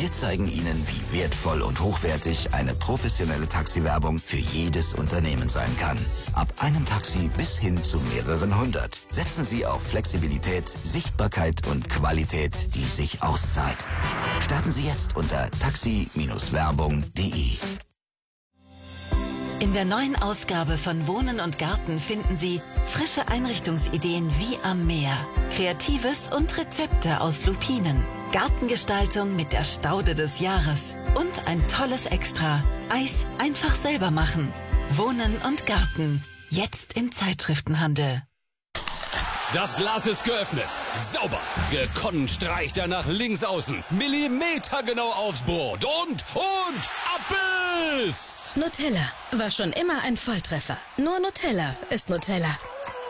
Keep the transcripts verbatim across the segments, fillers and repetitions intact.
Wir zeigen Ihnen, wie wertvoll und hochwertig eine professionelle Taxiwerbung für jedes Unternehmen sein kann. Ab einem Taxi bis hin zu mehreren hundert. Setzen Sie auf Flexibilität, Sichtbarkeit und Qualität, die sich auszahlt. Starten Sie jetzt unter taxi Werbung punkt de. In der neuen Ausgabe von Wohnen und Garten finden Sie frische Einrichtungsideen wie am Meer, Kreatives und Rezepte aus Lupinen, Gartengestaltung mit der Staude des Jahres und ein tolles Extra: Eis einfach selber machen. Wohnen und Garten, jetzt im Zeitschriftenhandel. Das Glas ist geöffnet. Sauber. Gekonnt streicht er nach links außen. Millimetergenau aufs Brot. Und, und, Abbiss! Nutella war schon immer ein Volltreffer. Nur Nutella ist Nutella.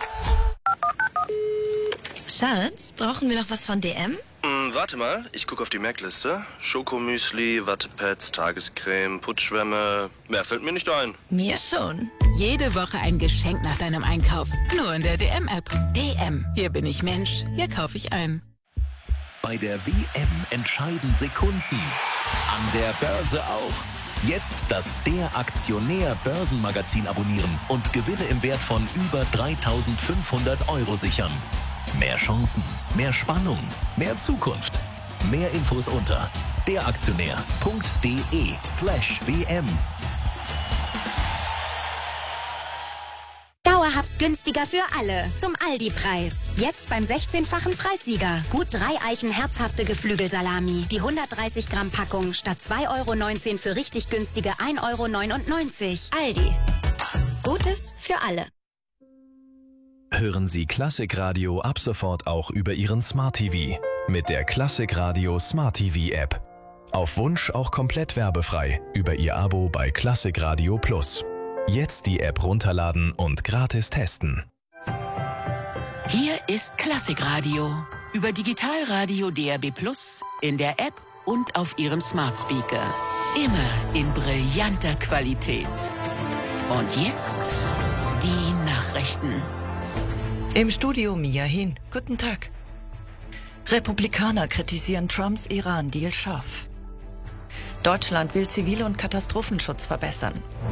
Schatz, brauchen wir noch was von D M? Mm, warte mal, ich gucke auf die Merkliste. Schokomüsli, Wattepads, Tagescreme, Putzschwämme. Mehr fällt mir nicht ein. Mir schon. Jede Woche ein Geschenk nach deinem Einkauf. Nur in der D M-App. D M. Hier bin ich Mensch. Hier kaufe ich ein. Bei der W M entscheiden Sekunden. An der Börse auch. Jetzt das Der Aktionär Börsenmagazin abonnieren und Gewinne im Wert von über dreitausendfünfhundert Euro sichern. Mehr Chancen, mehr Spannung, mehr Zukunft. Mehr Infos unter deraktionär punkt de slash wm. Dauerhaft günstiger für alle. Zum Aldi-Preis. Jetzt beim sechzehnfachen Preissieger. Gut drei Eichen herzhafte Geflügelsalami. Die hundertdreißig Gramm Packung statt zwei Euro neunzehn für richtig günstige ein Euro neunundneunzig. Aldi. Gutes für alle. Hören Sie Klassikradio ab sofort auch über Ihren Smart T V mit der Klassikradio Smart T V App. Auf Wunsch auch komplett werbefrei über Ihr Abo bei Klassikradio Plus. Jetzt die App runterladen und gratis testen. Hier ist Klassikradio. Über Digitalradio D A B Plus, in der App und auf Ihrem Smart Speaker. Immer in brillanter Qualität. Und jetzt die Nachrichten. Im Studio Mia Hin. Guten Tag. Republikaner kritisieren Trumps Iran-Deal scharf. Deutschland will Zivil- und Katastrophenschutz verbessern.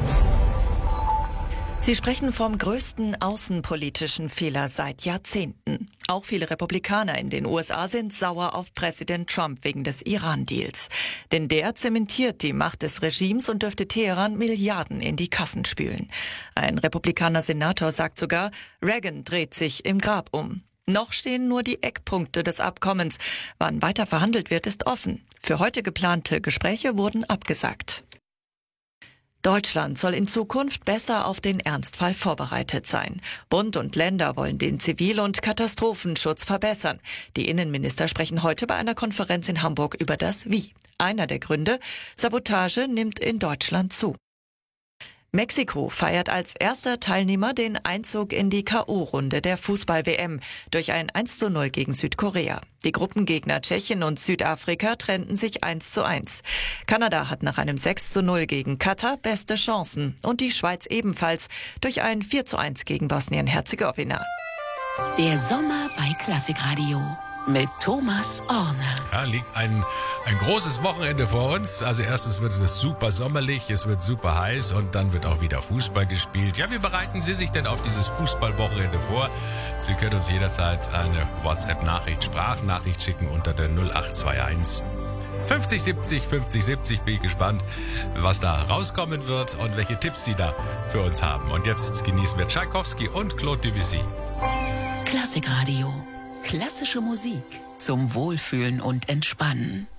Sie sprechen vom größten außenpolitischen Fehler seit Jahrzehnten. Auch viele Republikaner in den U S A sind sauer auf Präsident Trump wegen des Iran-Deals. Denn der zementiert die Macht des Regimes und dürfte Teheran Milliarden in die Kassen spülen. Ein Republikaner-Senator sagt sogar, Reagan dreht sich im Grab um. Noch stehen nur die Eckpunkte des Abkommens. Wann weiter verhandelt wird, ist offen. Für heute geplante Gespräche wurden abgesagt. Deutschland soll in Zukunft besser auf den Ernstfall vorbereitet sein. Bund und Länder wollen den Zivil- und Katastrophenschutz verbessern. Die Innenminister sprechen heute bei einer Konferenz in Hamburg über das Wie. Einer der Gründe: Sabotage nimmt in Deutschland zu. Mexiko feiert als erster Teilnehmer den Einzug in die K O-Runde der Fußball-W M durch ein eins zu null gegen Südkorea. Die Gruppengegner Tschechien und Südafrika trennten sich eins zu eins. Kanada hat nach einem sechs zu null gegen Katar beste Chancen und die Schweiz ebenfalls durch ein vier zu eins gegen Bosnien-Herzegowina. Der Sommer bei Klassikradio mit Thomas Orner. Ja, liegt ein, ein großes Wochenende vor uns. Also erstens wird es super sommerlich, es wird super heiß und dann wird auch wieder Fußball gespielt. Ja, wie bereiten Sie sich denn auf dieses Fußballwochenende vor? Sie können uns jederzeit eine WhatsApp-Nachricht, Sprachnachricht schicken unter der null acht zwei eins fünfzig siebzig fünfzig siebzig. Bin ich gespannt, was da rauskommen wird und welche Tipps Sie da für uns haben. Und jetzt genießen wir Tschaikowski und Claude Debussy. Klassikradio. Klassische Musik zum Wohlfühlen und Entspannen.